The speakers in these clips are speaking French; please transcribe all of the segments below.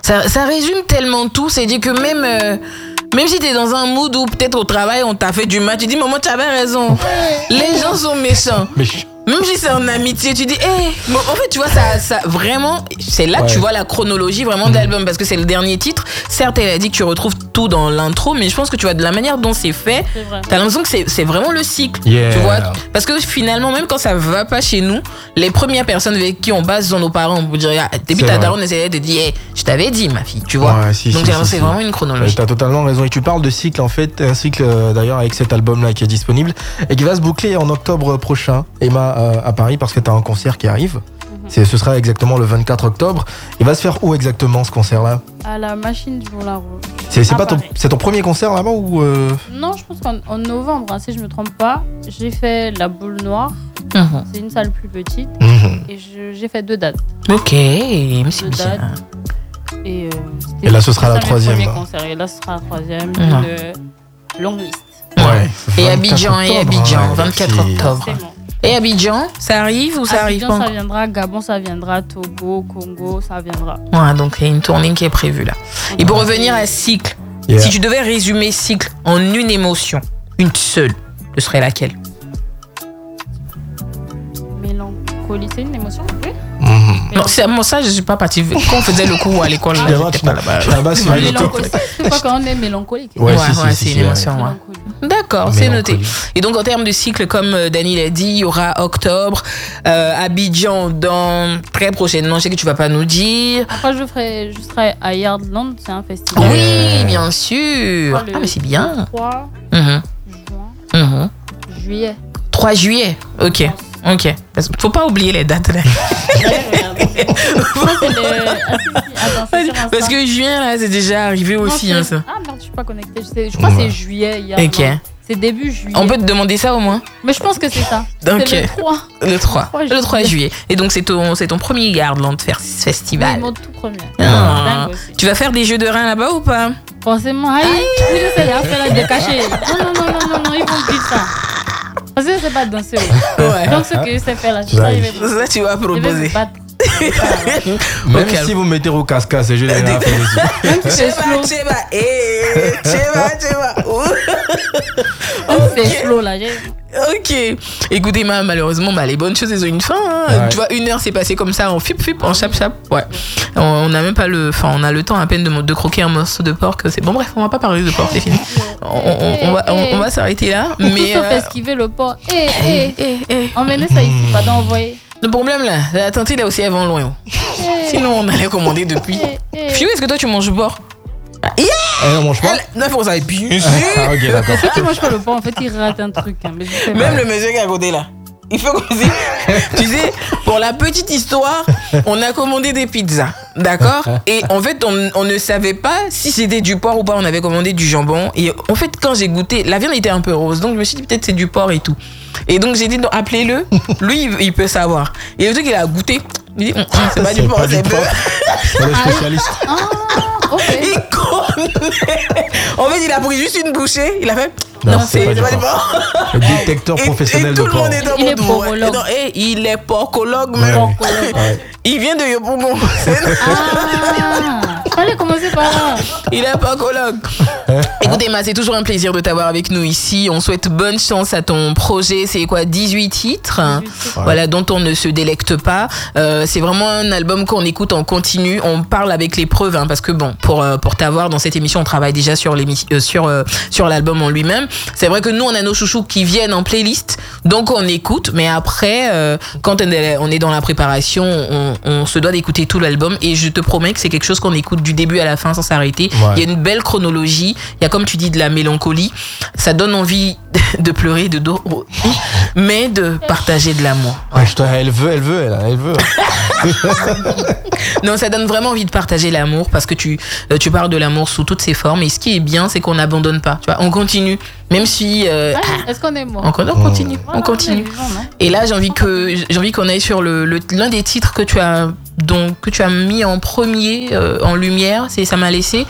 Ça résume tellement tout, c'est dire que même si t'es dans un mood où peut-être au travail on t'a fait du mal, tu dis maman tu avais raison. Les gens sont méchants. Même si c'est en amitié, tu dis bon, en fait tu vois ça vraiment c'est là que tu vois la chronologie vraiment de l'album parce que c'est le dernier titre. Certes elle a dit que tu retrouves tout dans l'intro, mais je pense que tu vois de la manière dont c'est fait, t'as l'impression que c'est vraiment le cycle. Tu vois, parce que finalement même quand ça va pas chez nous, les premières personnes avec qui on base sont nos parents. On peut dire début ta daronne essayait de dire je t'avais dit ma fille, tu vois. Donc c'est vraiment une chronologie. T'as totalement raison et tu parles de cycle en fait, un cycle d'ailleurs avec cet album là qui est disponible et qui va se boucler en octobre prochain. Emma à Paris parce que t'as un concert qui arrive. Ce sera exactement le 24 octobre. Il va se faire où exactement ce concert-là ? À la Machine du Moulin Rouge. C'est ton premier concert là-bas ou Non, je pense qu'en novembre, si je me trompe pas, j'ai fait la Boule Noire. C'est une salle plus petite. Et j'ai fait 2 dates. Ok, mais c'est bien. Et là, ce sera la troisième. Et là, ce sera la troisième. Une longue liste. Ouais. Et Abidjan, 24 octobre. Et Abidjan, ça arrive ou ça arrive pas? Abidjan, ça viendra. Gabon, ça viendra. Togo, Congo, ça viendra. Ouais, donc il y a une tournée qui est prévue là. Et pour revenir à Cycle, si tu devais résumer Cycle en une émotion, une seule, ce serait laquelle? Mélancolie, c'est une émotion, oui? Non, c'est moi ça, je suis pas partie. Quand on faisait le cours à l'école, là, j'étais pas là-bas. C'est quoi quand on est mélancolique? Ouais, c'est une émotion. D'accord, c'est noté. Et donc en termes de cycle, comme Dany l'a dit, il y aura octobre, Abidjan dans très prochainement. Je sais que tu vas pas nous dire. Après, je serai à Yardland, c'est un festival. Oui, bien sûr. Mais c'est bien. 3 juillet. 3 juillet. Ok. Faut pas oublier les dates là. Parce que juin là c'est déjà arrivé aussi ça. Ah merde, je suis pas connectée. Je crois que c'est juillet hier. Ok. C'est début juillet. On peut te demander ça au moins? Mais je pense que c'est ça. Ok. C'est le 3 juillet. Et donc c'est ton premier Yardland Festival. Oui, mon tout premier. Tu vas faire des jeux de reins là-bas ou pas? Forcément. C'est là, de cacher. Non, ils vont dire ça. Parce que c'est pas danser. Donc ce que je sais faire là, ça tu vas proposer. Même si vous mettez au cascade, c'est juste c'est slow là. Ok. Écoutez, malheureusement, les bonnes choses, elles ont une fin. Tu vois, 1 heure s'est passée comme ça, en fip, en chap. Ouais. On n'a même pas on a le temps à peine de croquer un morceau de porc. C'est bon, bref, on va pas parler de porc, c'est fini. On va s'arrêter là. Mais sauf esquiver le porc. Emmenez ça ici, pas d'envoyer. Le problème là, la tante là aussi, elle vend loin. Sinon, on allait commander depuis. Fiou, est-ce que toi tu manges du porc? Elle ne mange pas? Non, pour ça, bien sûr. Ok, d'accord. Ceux qui mangent pas le porc, en fait, ils ratent un truc. Même le monsieur qui est à côté là. Il faut comme si. Tu sais, pour la petite histoire, on a commandé des pizzas. D'accord? Et en fait, on ne savait pas si c'était du porc ou pas. On avait commandé du jambon. Et en fait, quand j'ai goûté, la viande était un peu rose. Donc, je me suis dit, peut-être c'est du porc et tout. Et donc, j'ai dit, non, appelez-le. Lui, il peut savoir. Et le truc, il a goûté. Il dit, c'est pas du porc, c'est bœuf. C'est le spécialiste. Okay. Il connaît. En fait, il a pris juste une bouchée. Il a fait. Non, c'est pas du porc. Le détecteur professionnel de porc. Il est porcologue. Il est porcologue, même. Il vient de Yopougon. Fallait commencer par là. Il est porcologue. Écoutez, c'est toujours un plaisir de t'avoir avec nous ici. On souhaite bonne chance à ton projet. C'est quoi, 18 titres, voilà, dont on ne se délecte pas. C'est vraiment un album qu'on écoute en continu. On parle avec les preuves, parce que bon, pour t'avoir dans cette émission, on travaille déjà sur l'album en lui-même. C'est vrai que nous, on a nos chouchous qui viennent en playlist, donc on écoute. Mais après, quand on est dans la préparation, on se doit d'écouter tout l'album. Et je te promets que c'est quelque chose qu'on écoute du début à la fin sans s'arrêter. Il y a une belle chronologie. Il y a, comme tu dis, de la mélancolie. Ça donne envie de pleurer, mais de partager de l'amour. Elle veut. Non, ça donne vraiment envie de partager l'amour parce que tu parles de l'amour sous toutes ses formes. Et ce qui est bien, c'est qu'on n'abandonne pas. Tu vois, on continue. Même si. Est-ce qu'on est mort? On continue. Voilà, on continue. Et là, j'ai envie qu'on aille sur l'un des titres que tu as mis en premier en lumière. C'est Ça m'a laissé.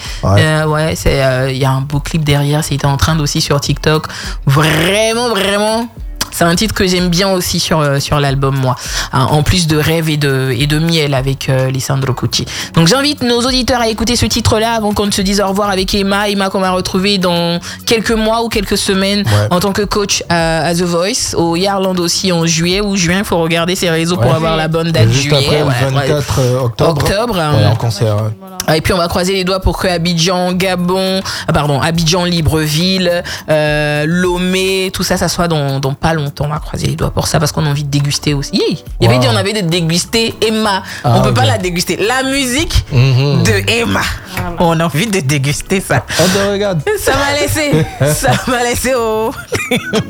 Il y a un beau clip derrière. C'était en train aussi sur TikTok. Vraiment, vraiment. C'est un titre que j'aime bien aussi sur l'album, moi. En plus de Rêve et de Miel avec Lisandro Cucci. Donc j'invite nos auditeurs à écouter ce titre-là avant qu'on ne se dise au revoir avec Emma. Emma qu'on va retrouver dans quelques mois ou quelques semaines en tant que coach à The Voice, au Yarland aussi en juillet ou juin. Il faut regarder ses réseaux pour avoir la bonne date. Juste juillet. Après, le 24 octobre. En concert. Et puis on va croiser les doigts pour que Abidjan, Abidjan, Libreville, Lomé, tout ça soit dans pas longtemps. On va croiser les doigts pour ça parce qu'on a envie de déguster aussi. Il avait dit on avait de déguster Emma. On peut pas la déguster. La musique de Emma. On a envie de déguster ça. Regarde. Ça m'a laissé.